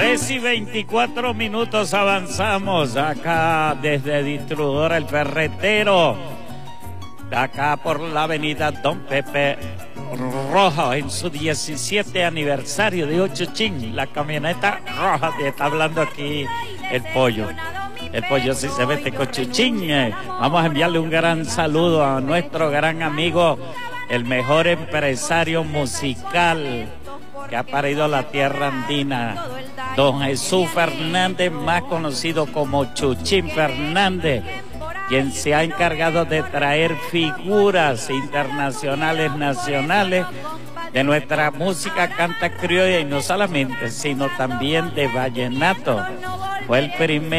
3:24 avanzamos acá desde Distribuidora El Ferretero, acá por la avenida Don Pepe Roja, en su 17 aniversario de Chuchín, la camioneta roja que está hablando aquí el pollo. El pollo sí se mete con Chuchín. Vamos a enviarle un gran saludo a nuestro gran amigo, el mejor empresario musical que ha parido la tierra andina, don Jesús Fernández, más conocido como Chuchín Fernández, quien se ha encargado de traer figuras internacionales, nacionales, de nuestra música canta criolla, y no solamente, sino también de vallenato. Fue el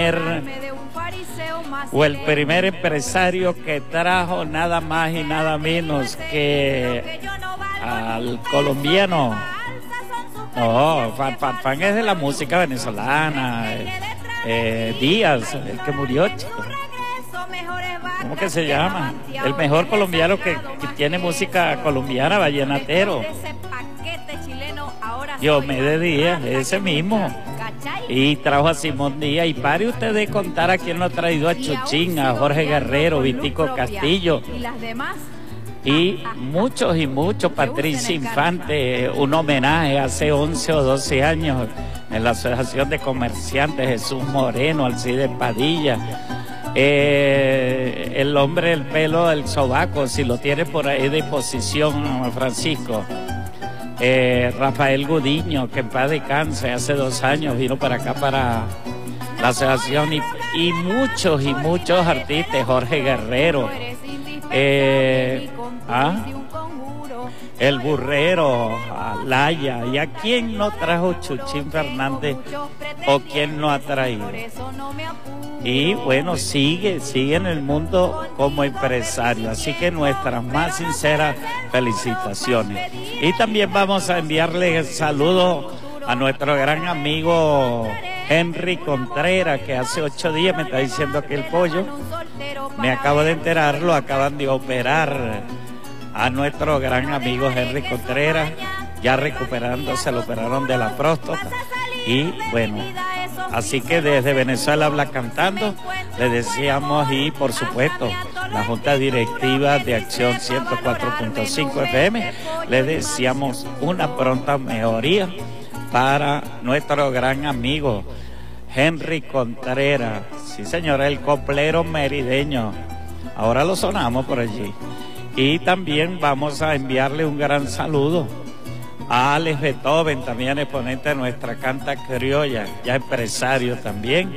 primer empresario que trajo nada más y nada menos que al colombiano. No, Fan es de la música venezolana. Díaz, el que murió, chico. ¿Cómo que se llama? El mejor colombiano que tiene música colombiana, vallenatero. Diomedes Díaz, ese mismo. Y trajo a Simón Díaz. Y pare usted de contar a quién lo ha traído a Chuchín, a Jorge Guerrero, Vitico Castillo. Y muchos, Patricia Infante, un homenaje hace 11 o 12 años en la Asociación de Comerciantes, Jesús Moreno, Alcides Padilla, el hombre del pelo del sobaco, si lo tiene por ahí de posición, Francisco, Rafael Gudiño, que en paz descanse, hace 2 años vino para acá, para la asociación, y muchos artistas, Jorge Guerrero, el Burrero, Laya. ¿Y a quién no trajo Chuchín Fernández o quién no ha traído? Y bueno, sigue en el mundo como empresario, así que nuestras más sinceras felicitaciones. Y también vamos a enviarle saludos a nuestro gran amigo Henry Contreras, que hace 8 días me está diciendo que el pollo, me acabo de enterar, lo acaban de operar a nuestro gran amigo Henry Contreras, ya recuperándose, lo operaron de la próstata. Y bueno, así que desde Venezuela habla cantando, le deseamos, y por supuesto la Junta Directiva de Acción 104.5 FM, le deseamos una pronta mejoría para nuestro gran amigo Henry Contreras. Sí, señora, el coplero merideño. Ahora lo sonamos por allí. Y también vamos a enviarle un gran saludo a Alex Beethoven, también exponente de nuestra canta criolla, ya empresario también.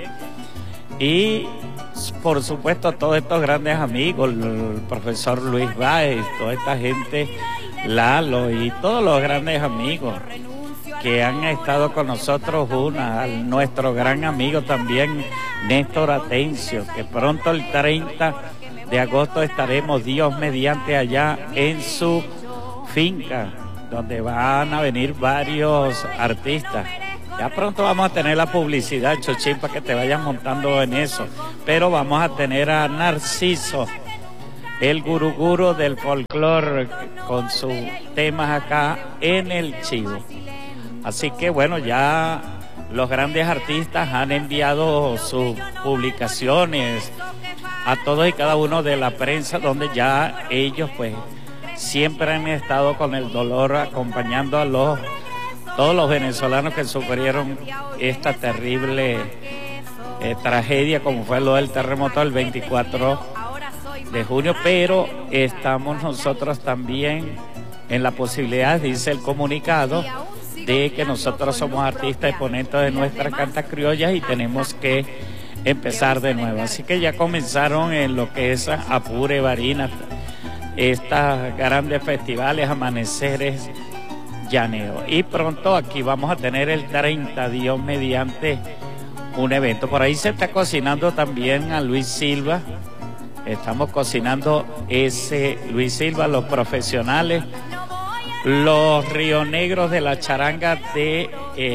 Y por supuesto a todos estos grandes amigos, el profesor Luis Báez, toda esta gente, Lalo y todos los grandes amigos que han estado con nosotros, nuestro gran amigo también Néstor Atencio, que pronto el 30 de agosto estaremos, Dios mediante, allá en su finca, donde van a venir varios artistas. Ya pronto vamos a tener la publicidad, Chuchín, para que te vayas montando en eso, pero vamos a tener a Narciso, el guruguru del folclore, con sus temas acá en el Chivo. Así que bueno, ya los grandes artistas han enviado sus publicaciones a todos y cada uno de la prensa, donde ya ellos pues siempre han estado con el dolor acompañando a todos los venezolanos que sufrieron esta terrible tragedia, como fue lo del terremoto del 24 de junio, pero estamos nosotros también en la posibilidad, dice el comunicado, de que nosotros somos artistas exponentes de nuestra canta criolla y tenemos que empezar de nuevo. Así que ya comenzaron en lo que es Apure, Barinas, estas grandes festivales, amaneceres, llaneo. Y pronto aquí vamos a tener el 30, Dios mediante, un evento. Por ahí se está cocinando también a Luis Silva. Estamos cocinando ese Luis Silva, los profesionales, los Río Negros de la charanga de